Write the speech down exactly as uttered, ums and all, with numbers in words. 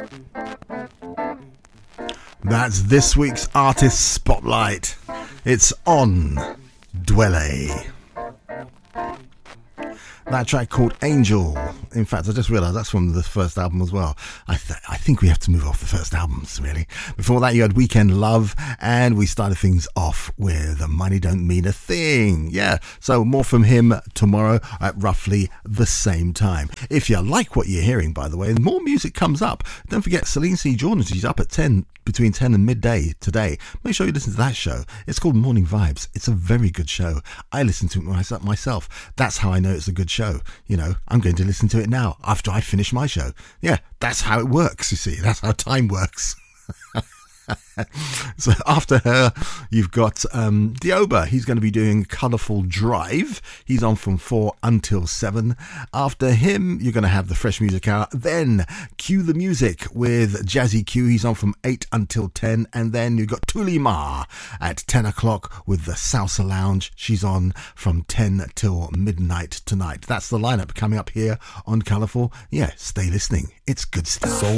That's this week's Artist Spotlight. It's on Dwele. That track called Angel. In fact, I just realised that's from the first album as well. I, th- I think we have to move off the first albums, really. Before that, you had Weekend Love, and we started things off with Money Don't Mean a Thing. Yeah, so more from him tomorrow at roughly the same time. If you like what you're hearing, by the way, more music comes up. Don't forget Celine C. Jordan, she's up at ten, between ten and midday today. Make sure you listen to that show. It's called Morning Vibes. It's a very good show. I listen to it myself. That's how I know it's a good show. You know, I'm going to listen to it now after I finish my show. Yeah, that's how it works, you see. That's how time works. So after her, you've got um, Dioba. He's going to be doing Colourful Drive. He's on from four until seven. After him, you're going to have the Fresh Music Hour. Then Cue the Music with Jazzy Q. He's on from eight until ten. And then you've got Tulima at ten o'clock with the Salsa Lounge. She's on from ten till midnight tonight. That's the lineup coming up here on Colourful. Yeah, stay listening. It's good stuff. So